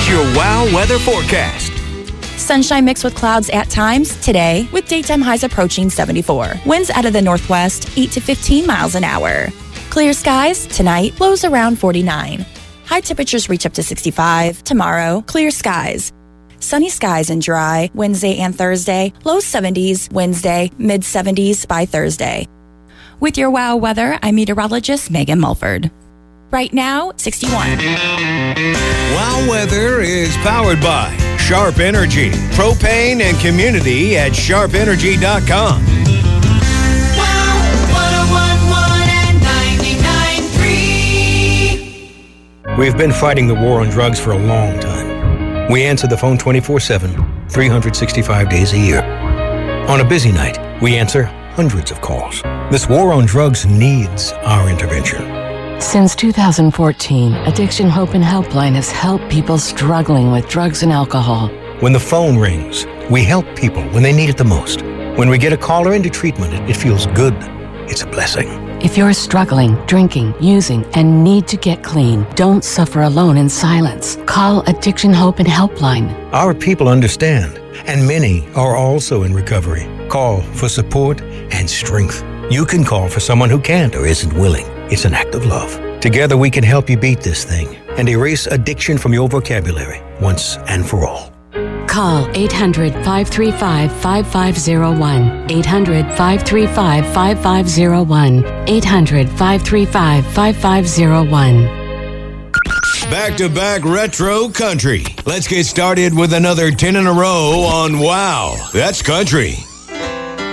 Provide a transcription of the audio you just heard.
your WOW weather forecast. Sunshine mixed with clouds at times today, with daytime highs approaching 74. Winds out of the northwest, 8 to 15 miles an hour. Clear skies tonight, lows around 49. High temperatures reach up to 65. Tomorrow, clear skies. Sunny skies and dry Wednesday and Thursday, low 70s Wednesday, mid 70s by Thursday. With your WOW weather, I'm meteorologist Megan Mulford. Right now, 61. WOW weather is powered by Sharp Energy, propane and community at sharpenergy.com. WOW 101.1 and 99.3. We've been fighting the war on drugs for a long time. We answer the phone 24/7, 365 days a year. On a busy night, we answer hundreds of calls. This war on drugs needs our intervention. Since 2014, Addiction Hope and Helpline has helped people struggling with drugs and alcohol. When the phone rings, we help people when they need it the most. When we get a caller into treatment, it feels good. It's a blessing. If you're struggling, drinking, using, and need to get clean, don't suffer alone in silence. Call Addiction Hope and Helpline. Our people understand, and many are also in recovery. Call for support and strength. You can call for someone who can't or isn't willing. It's an act of love. Together we can help you beat this thing and erase addiction from your vocabulary once and for all. Call 800-535-5501. 800-535-5501. 800-535-5501. Back-to-back retro country. Let's get started with another 10 in a row on WOW. That's country.